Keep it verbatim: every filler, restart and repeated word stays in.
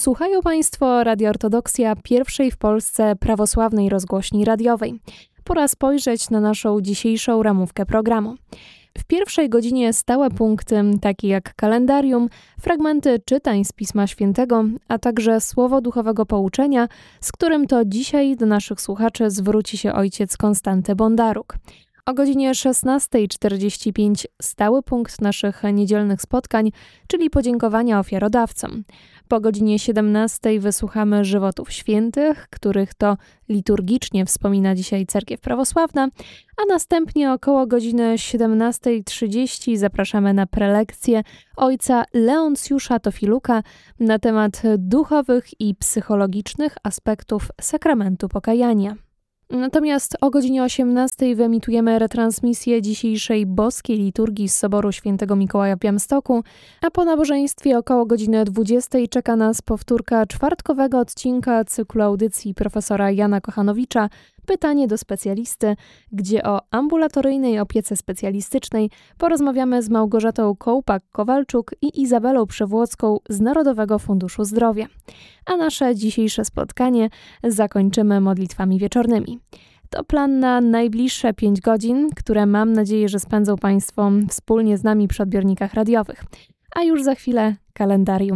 Słuchają Państwo Radia Ortodoksja, pierwszej w Polsce prawosławnej rozgłośni radiowej. Pora spojrzeć na naszą dzisiejszą ramówkę programu. W pierwszej godzinie stałe punkty, takie jak kalendarium, fragmenty czytań z Pisma Świętego, a także słowo duchowego pouczenia, z którym to dzisiaj do naszych słuchaczy zwróci się ojciec Konstanty Bondaruk. O godzinie szesnasta czterdzieści pięć stały punkt naszych niedzielnych spotkań, czyli podziękowania ofiarodawcom. Po godzinie siedemnastej wysłuchamy żywotów świętych, których to liturgicznie wspomina dzisiaj Cerkiew Prawosławna, a następnie około godziny siedemnasta trzydzieści zapraszamy na prelekcję ojca Leoncjusza Tofiluka na temat duchowych i psychologicznych aspektów sakramentu pokajania. Natomiast o godzinie osiemnastej wyemitujemy retransmisję dzisiejszej boskiej liturgii z Soboru Świętego Mikołaja w Białymstoku, a po nabożeństwie około godziny dwudziestej czeka nas powtórka czwartkowego odcinka cyklu audycji profesora Jana Kochanowicza Pytanie do specjalisty, gdzie o ambulatoryjnej opiece specjalistycznej porozmawiamy z Małgorzatą Kołpak-Kowalczuk i Izabelą Przewłocką z Narodowego Funduszu Zdrowia. A nasze dzisiejsze spotkanie zakończymy modlitwami wieczornymi. To plan na najbliższe pięć godzin, które mam nadzieję, że spędzą Państwo wspólnie z nami przy odbiornikach radiowych. A już za chwilę kalendarium.